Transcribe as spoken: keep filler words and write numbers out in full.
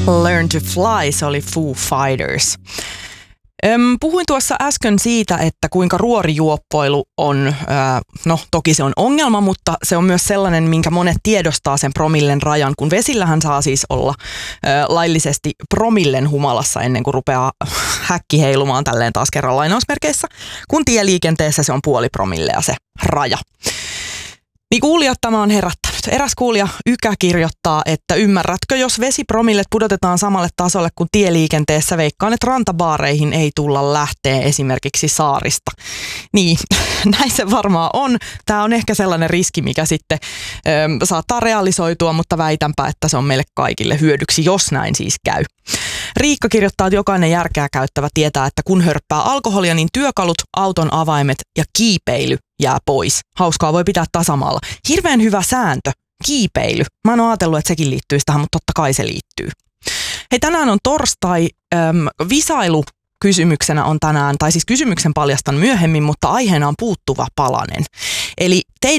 Learn to Fly, se oli Foo Fighters. Öm, puhuin tuossa äsken siitä, että kuinka ruorijuoppoilu on, ö, no toki se on ongelma, mutta se on myös sellainen, minkä monet tiedostaa sen promillen rajan, kun vesillähän saa siis olla ö, laillisesti promillen humalassa ennen kuin rupeaa häkki heilumaan tälleen taas kerran lainausmerkeissä, kun tieliikenteessä se on puoli promillea se raja. Niin kuulijat, tämä on herättänyt. Eräs kuulija Ykä kirjoittaa, että ymmärrätkö, jos vesipromillet pudotetaan samalle tasolle kuin tieliikenteessä, veikkaan, että rantabaareihin ei tulla lähteä esimerkiksi saarista. Niin, näin se varmaan on. Tämä on ehkä sellainen riski, mikä sitten ö, saattaa realisoitua, mutta väitänpä, että se on meille kaikille hyödyksi, jos näin siis käy. Riikka kirjoittaa, että jokainen järkeä käyttävä tietää, että kun hörppää alkoholia, niin työkalut, auton avaimet ja kiipeily jää pois. Hauskaa voi pitää tasamaalla. Hirveän hyvä sääntö, kiipeily. Mä en ole ajatellut, että sekin liittyisi tähän, mutta totta kai se liittyy. Hei, tänään on torstai. Äm, visailu kysymyksenä on tänään, tai siis kysymyksen paljastan myöhemmin, mutta aiheena on puuttuva palanen. Eli teidän